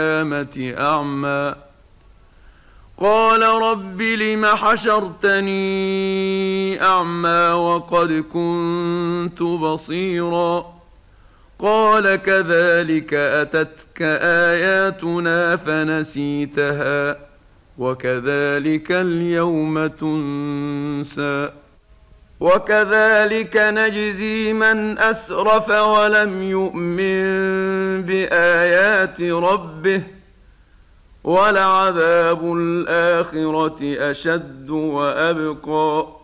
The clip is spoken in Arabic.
القيامة أعمى قال رب لم حشرتني أعمى وقد كنت بصيرا قال كذلك أتتك آياتنا فنسيتها وكذلك اليوم تنسى وكذلك نجزي من أسرف ولم يؤمن بآيات ربه ولعذاب الآخرة أشد وأبقى